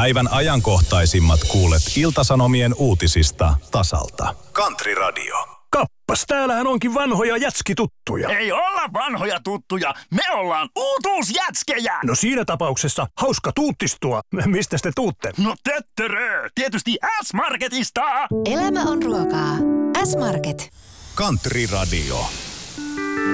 Päivän ajankohtaisimmat kuulet Ilta-Sanomien uutisista tasalta. Country Radio. Kappas, täällähän onkin vanhoja jätskituttuja. Ei olla vanhoja tuttuja, me ollaan uutuusjätskejä. No siinä tapauksessa hauska tuuttistua. Mistä te tuutte? No töttörö, tietysti S-Marketista. Elämä on ruokaa. S-Market. Country Radio.